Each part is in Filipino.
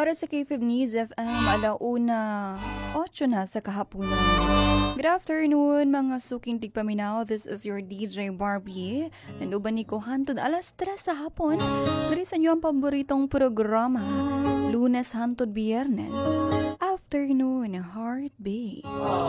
Para sa K-Fib News FM, 1:08 na sa kahaponan. Good afternoon, mga suking tigpaminaw. This is your DJ Barbie. And uban ni ko hantod 3:00 sa hapon. Dari sa inyo ang paboritong programa. Lunes hantod Biyernes. Afternoon Heartbeat.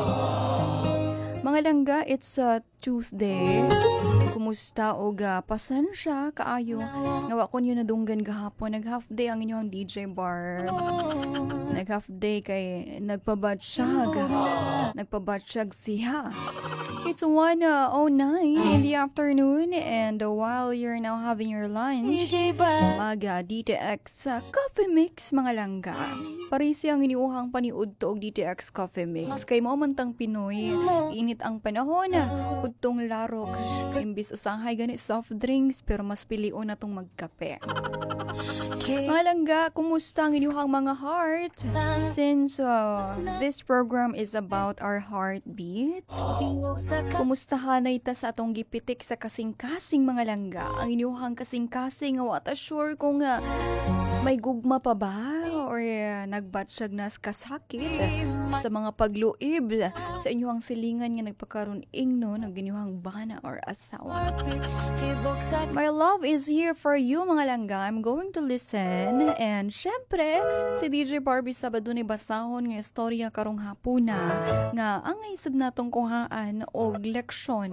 Mga langga, it's Tuesday. Kumusta o pasensya kaayo nga wa ko niyo nadunggan gahapon. Nag-half day ang inyong DJ Barbs. Nag-half day kay nagpabatsyag siya. It's 1:09 in the afternoon, and while you're now having your lunch, DTX Coffee Mix, mga langga. Parisi ang iniuhang paniud to og DTX Coffee Mix. Kay mo mantang Pinoy, init ang panahon, udtong larok. Imbis usahay gani soft drinks, pero mas pilion na tong magkape. Mga langga, kumusta ang inyong mga heart? Since this program is about our heartbeats, kumustahan na ita sa atong gipitik sa kasing-kasing mga langga. Ang inyong kasing-kasing, wata sure kung may gugma pa ba? Or nagbatsyag na kasakit sa mga pagluib sa inyong silingan nga nagpakaroon ingno ng inyong bana or asawa. My love is here for you, mga langga. I'm going to listen. And syempre, si DJ Barbie Sabado ni basahon nga istorya karong hapuna nga ang isab natong kuhaan og leksyon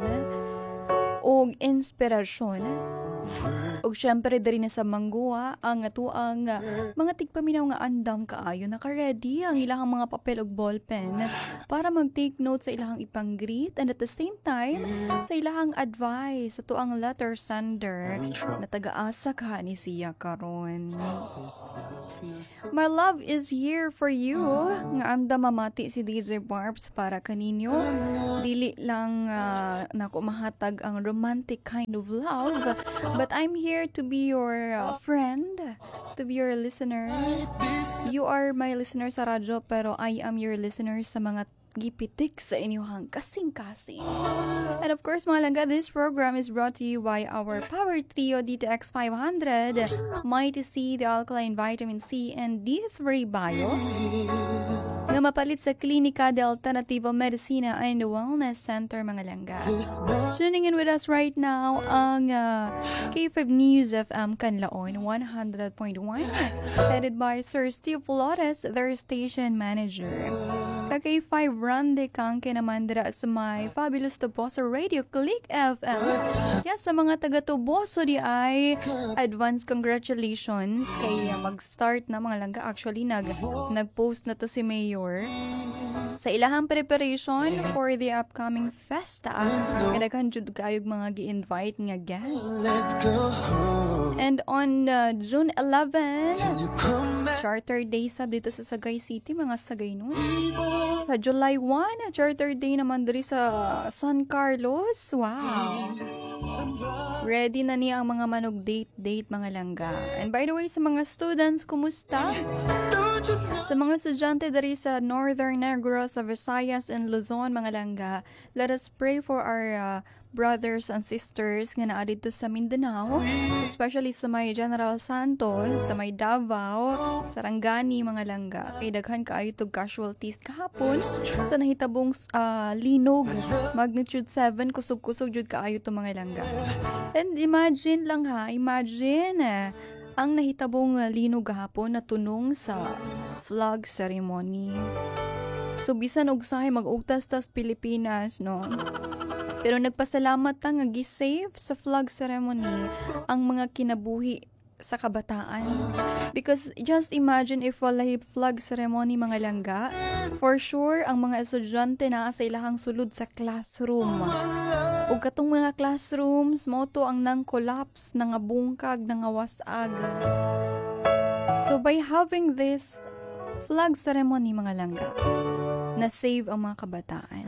og inspirasyon. Og syempre dari na sa mangguwa ang atuang mga tigpaminaw nga andam kaayo naka-ready ang ilahang mga papel og ballpen para mag-take note sa ilahang ipang-greet, and at the same time sa ilahang advice sa tuang letter sender na taga-asa ka ni siya karon. My love is here for you nga andam mamati si DJ Barbs para kaninyo. Dili lang nako mahatag ang romantic kind of love, but I'm here to be your friend, to be your listener. You are my listener sa radyo, pero I am your listener sa mga gipitik sa inyong kasing-kasing. And of course, mga langga, this program is brought to you by our Power Trio DTX 500, Mighty C, the Alkaline Vitamin C, and D3 Bio, nga mapalit sa Klinika de Alternativo Medicina and Wellness Center, mga langga. Tuning in with us right now ang K-Fib News FM Kanlaon 100.1, headed by Sir Steve Flores, their station manager. K5 Rande kang kinamandra sa may Fabulous Toboso Radio Click FM. Yes, sa mga taga Toboso di ay advance congratulations kay mag-start na, mga langga. Actually nag-post na to si Mayor sa ilahang preparation for the upcoming festa. Kadagan jud kayog mga gi-invite nga guests. And on June 11, Charter Day sab dito sa Sagay City, mga Sagay nun. Sa July 1, Charter Day naman diri sa San Carlos. Wow! Ready na niya ang mga manog date, mga langga. And by the way, sa mga students, kumusta? Sa mga estudyante dari sa Northern Negros, sa Visayas and Luzon, mga langga, let us pray for our brothers and sisters nga naa dito sa Mindanao, especially sa may General Santos, sa may Davao, Sarangani, mga langga. Kay daghan kaayo tog casualties kahapon sa nahitabong linog, magnitude 7, kusog-kusog jud kaayo to, mga langga. And imagine lang ang nahitabong linog gahapon na tunong sa flag ceremony. So bisan og sahay mag-ugtas tas Pilipinas, no? Pero nagpasalamat ta nga gi-save sa flag ceremony ang mga kinabuhi sa kabataan. Because just imagine if walay flag ceremony, mga langga, for sure ang mga estudyante naa sa ilahang sulod sa classroom. Ug katong mga classrooms mo to ang nang collapse, nangabungkag, nangawasag. So by having this flag ceremony, mga langga, na save ang mga kabataan.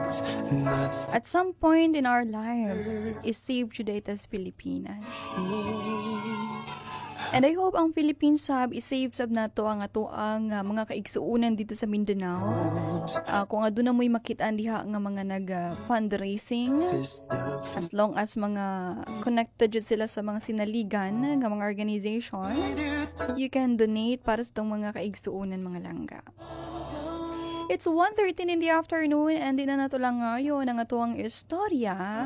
At some point in our lives, is save Judaitas Pilipinas. And I hope ang Philippines sab i-save sab nato ang ato ang mga kaigsuunan dito sa Mindanao. Kung aduna mo'y makitaan diha nga mga nag-fundraising, as long as mga connected jud sila sa mga sinaligan nga mga organization, you can donate para sa tong mga kaigsuunan mga langga. It's 1:13 in the afternoon and di na nato lang ngayon ang atuang istorya.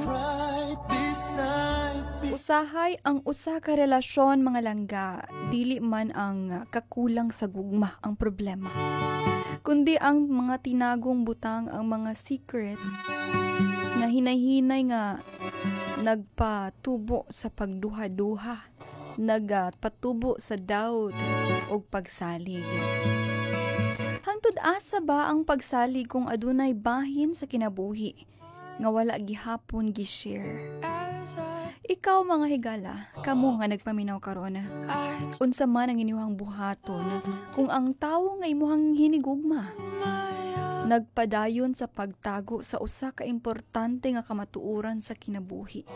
Usahay ang usa ka relasyon mga langga, dili man ang kakulang sa gugma ang problema, kundi ang mga tinagong butang, ang mga secrets na hinay-hinay nga nagpatubo sa pagduha-duha, nagpatubo sa doubt o pagsalig. Hangtod asa ba ang pagsalig kung adunay bahin sa kinabuhi nga wala gihapon gi-share? Ikaw mga higala, kamo nga nagpaminaw karon. Unsa man ang inyong buhaton kung ang tawo nga imuhang hinigugma nagpadayon sa pagtago sa usa ka importante nga kamatuoran sa kinabuhi?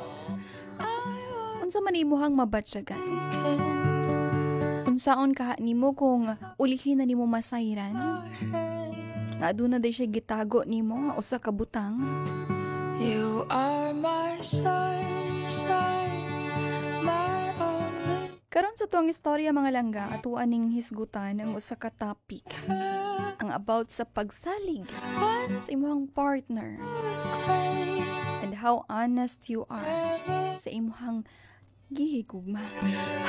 Unsa man imuhang mabatyagan? Unsaon kaha nimo kung ulihin na nimo masayran? Nga aduna day siya gitago nimo nga usa ka butang? You are my sunshine, my only. Karon sa tuang istorya mga langga, atuan ning hisgutan ang usa ka topic. Ang about sa pagsalig sa imong partner. And how honest you are sa imong gihigugma.